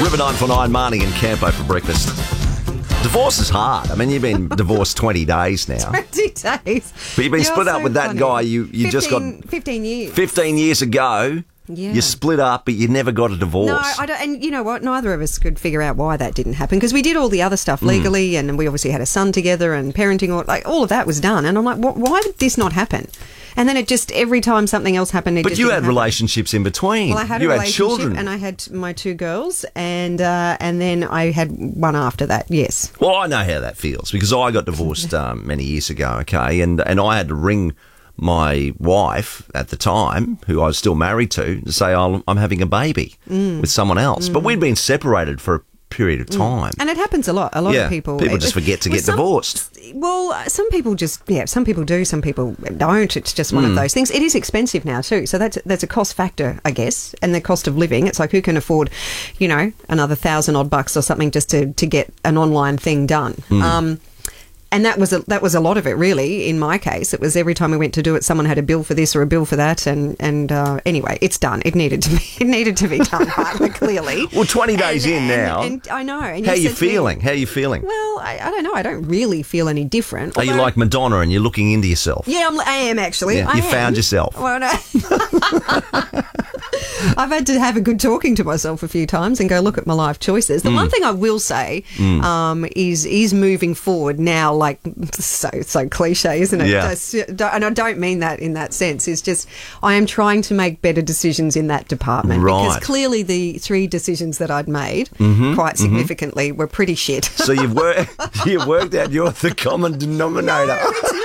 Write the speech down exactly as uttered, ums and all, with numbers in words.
River nine four nine, Marnie and Campo for breakfast. Divorce is hard. I mean, you've been divorced twenty days now. twenty days. But you've been You're split up so with that funny. guy you, you fifteen, just got... fifteen years. fifteen years ago, Yeah. you split up, but you never got a divorce. No, I don't. And you know what? Neither of us could figure out why that didn't happen because we did all the other stuff legally, mm. and we obviously had a son together, and parenting, all, like all of that was done. And I'm like, wh- why did this not happen? And then it just every time something else happened, it but just you didn't had happen. relationships in between. Well, I had you a had relationship, children, and I had my two girls, and uh, and then I had one after that. Yes. Well, I know how that feels because I got divorced um, many years ago. Okay, and and I had to ring my wife at the time, who I was still married to, to say, oh, I'm having a baby mm. with someone else. Mm. But we'd been separated for a period of time. And it happens a lot. A lot yeah, of people... People just forget to well, get some, divorced. Well, some people just... Yeah, some people do, some people don't. It's just one mm. of those things. It is expensive now too, so that's that's a cost factor, I guess, and the cost of living. It's like who can afford, you know, another thousand odd bucks or something just to, to get an online thing done. Mm. Um And that was a, that was a lot of it, really. In my case, it was every time we went to do it, someone had a bill for this or a bill for that, and and uh, anyway, it's done. It needed to be it needed to be done, right, clearly. Well, twenty days and, in and, now. And, and I know. And how you are you said to me- feeling? How are you feeling? Well, I, I don't know. I don't really feel any different. Are you although- like Madonna and you're looking into yourself? Yeah, I'm, I am actually. Yeah, I you am. found yourself. Well, no. I've had to have a good talking to myself a few times and go look at my life choices. The Mm. one thing I will say Mm. um, is is moving forward now, like so so cliche, isn't it? Yeah. And I don't mean that in that sense. It's just I am trying to make better decisions in that department Right. because clearly the three decisions that I'd made Mm-hmm, quite mm-hmm. significantly were pretty shit. So you've worked, you've worked out you're the common denominator. No,